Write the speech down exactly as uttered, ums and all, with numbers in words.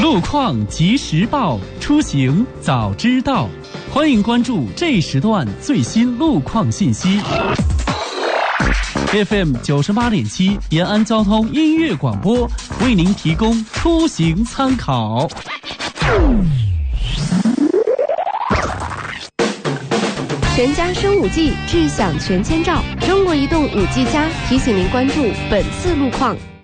路况及时报，出行早知道。欢迎关注这时段最新路况信息。F M 九十八点七延安交通音乐广播为您提供出行参考。 全家升五 G， 智享全千兆。中国移动五 G 加提醒您关注本次路况。